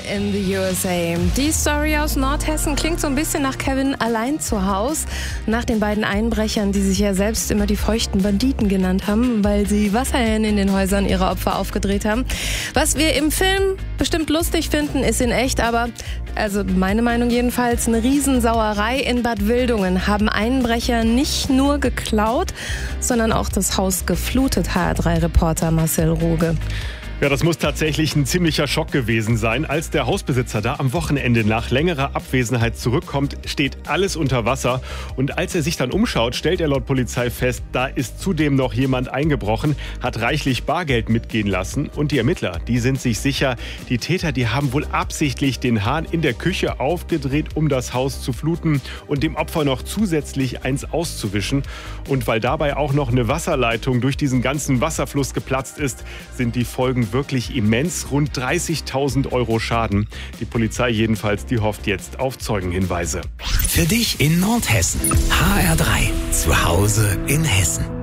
in the USA. Die Story aus Nordhessen klingt so ein bisschen nach Kevin allein zu Haus. Nach den beiden Einbrechern, die sich ja selbst immer die feuchten Banditen genannt haben, weil sie Wasserhähne in den Häusern ihrer Opfer aufgedreht haben. Was wir im Film bestimmt lustig finden, ist in echt aber, also meine Meinung jedenfalls, eine Riesensauerei. In Bad Wildungen haben Einbrecher nicht nur geklaut, sondern auch das Haus geflutet, HR3-Reporter Marcel Ruge. Ja, das muss tatsächlich ein ziemlicher Schock gewesen sein. Als der Hausbesitzer da am Wochenende nach längerer Abwesenheit zurückkommt, steht alles unter Wasser. Und als er sich dann umschaut, stellt er laut Polizei fest, da ist zudem noch jemand eingebrochen, hat reichlich Bargeld mitgehen lassen. Und die Ermittler, die sind sich sicher, die Täter, die haben wohl absichtlich den Hahn in der Küche aufgedreht, um das Haus zu fluten und dem Opfer noch zusätzlich eins auszuwischen. Und weil dabei auch noch eine Wasserleitung durch diesen ganzen Wasserfluss geplatzt ist, sind die Folgen wirklich immens. Rund 30.000 € Schaden. Die Polizei jedenfalls, die hofft jetzt auf Zeugenhinweise. Für dich in Nordhessen. HR3. Zu Hause in Hessen.